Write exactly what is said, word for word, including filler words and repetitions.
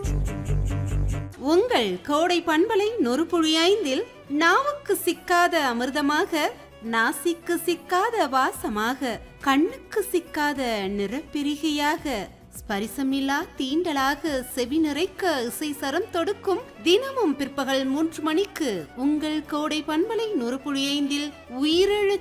உங்கள் கோடை பண்பலை நொறுபுழி ஐந்தில் நாவுக்கு சிக்காத அமிர்தமாக, நாசிக்கு சிக்காத வாசமாக, கண்ணுக்கு சிக்காத நிறப்பிரிகையாக, ஸ்பரிசமில்லா தீண்டலாக செவி நிறைக்க இசை சரம் தொடுக்கும் தினமும் பிற்பகல் மூன்று மணிக்கு உங்கள் கோடை பண்பலை நொறுபுழி ஐந்தில் உயிரெழு